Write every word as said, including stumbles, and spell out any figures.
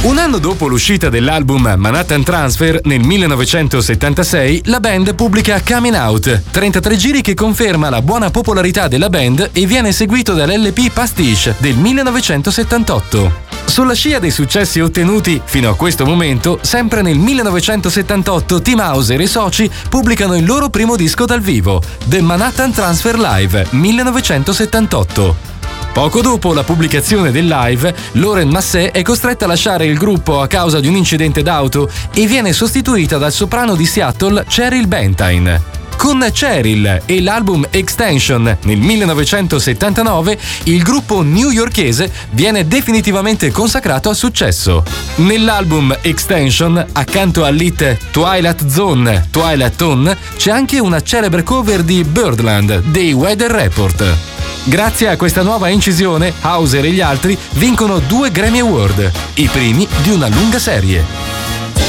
Un anno dopo l'uscita dell'album Manhattan Transfer, nel millenovecentosettantasei, la band pubblica Coming Out, trentatré giri che conferma la buona popolarità della band e viene seguito dall'L P Pastiche del millenovecentosettantotto. Sulla scia dei successi ottenuti fino a questo momento, sempre nel millenovecentosettantotto Tim Hauser e soci pubblicano il loro primo disco dal vivo, The Manhattan Transfer Live millenovecentosettantotto. Poco dopo la pubblicazione del live, Lauren Massé è costretta a lasciare il gruppo a causa di un incidente d'auto e viene sostituita dal soprano di Seattle Cheryl Bentine. Con Cheryl e l'album Extension nel millenovecentosettantanove, il gruppo newyorkese viene definitivamente consacrato al successo. Nell'album Extension, accanto all'hit Twilight Zone, Twilight Zone, c'è anche una celebre cover di Birdland dei Weather Report. Grazie a questa nuova incisione, Hauser e gli altri vincono due Grammy Award, i primi di una lunga serie.